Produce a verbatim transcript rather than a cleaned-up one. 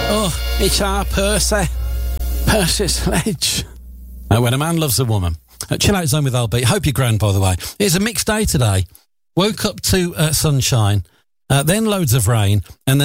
Oh, it's our Percy. Percy Sledge. Uh, when a man loves a woman. Uh, chill out zone with L B. Hope you're grand, by the way. It's a mixed day today. Woke up to uh, sunshine, uh, then loads of rain, and then